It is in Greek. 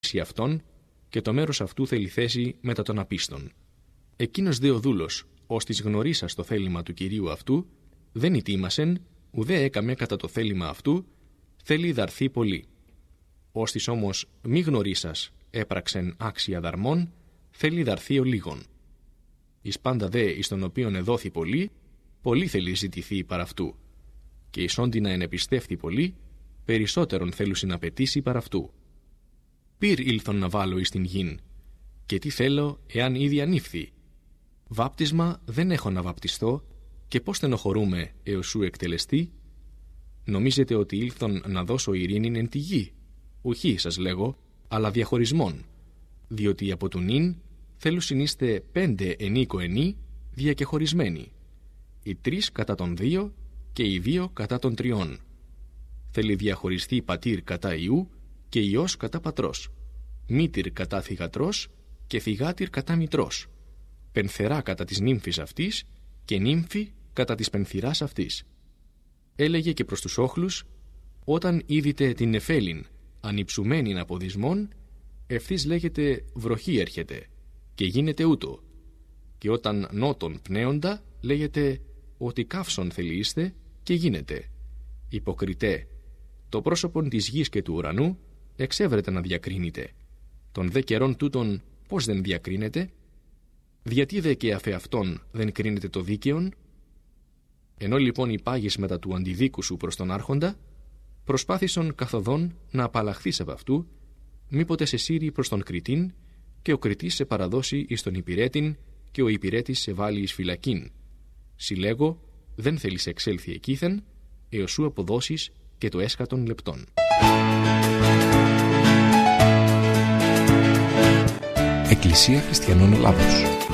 αυτόν και το μέρος αυτού θέλει θέση μετά των απίστων. Εκείνος δε ο δούλος, ως της γνωρίσας το θέλημα του κυρίου αυτού, δεν ητήμασεν, ουδέ έκαμε κατά το θέλημα αυτού, θέλει δαρθεί πολύ. Ως της όμως μη γνωρίσας έπραξεν άξια δαρμών, θέλει δαρθεί ο λίγον. Εις πάντα δε εις τον οποίον εδόθη πολύ, πολύ θέλει ζητηθεί παρ' αυτού. Και εις όντι να ενεπιστεύθη πολύ, περισσότερον θέλουσι να πετήσει παρ' αυτού. Πυρ ήλθον να βάλω εις την γην, και τι θέλω εάν ήδη ανήφθη. Βάπτισμα δεν έχω να βαπτιστώ, και πώς στενοχωρούμε έως σου εκτελεστεί. Νομίζετε ότι ήλθον να δώσω ειρήνην εν τη γη? Ουχή σας λέγω, αλλά διαχωρισμόν. Διότι από του νυν θέλουσιν είστε 5 ενίκο ενή διακεχωρισμένοι. Οι 3 κατά των 2 και οι 2 κατά των 3. Θέλει διαχωριστεί πατήρ κατά Ιού και Υιός κατά πατρός, μήτηρ κατά θυγατρός και θυγάτηρ κατά μητρός, πενθερά κατά της νύμφης αυτής και νύμφη κατά της πενθυράς αυτής. Έλεγε και προς τους όχλους, όταν είδητε την νεφέλην ανυψουμένην από δυσμών, ευθύς λέγεται βροχή έρχεται και γίνεται ούτω. Και όταν νότον πνέοντα, λέγεται ότι καύσον θελείστε και γίνεται. Υποκριτέ, το πρόσωπον της γης και του ουρανού εξέβρεται να διακρίνεται. Των δε καιρών τούτων πώς δεν διακρίνεται? Γιατί δε και αφεαυτόν δεν κρίνεται το δίκαιον? Ενώ λοιπόν υπάγεις μετά του αντιδίκου σου προς τον άρχοντα, προσπάθησον καθοδόν να απαλλαχθείς από αυτού, μήποτε σε σύρει προς τον κριτήν και ο κριτής σε παραδώσει εις τον υπηρέτην και ο υπηρέτης σε βάλει εις φυλακήν. Συλλέγω, δεν θέλεις εξέλθει εκείθεν, έως σου αποδώσεις και το έσκατον λεπτών. Εκκλησία Χριστιανών Ελλάδος.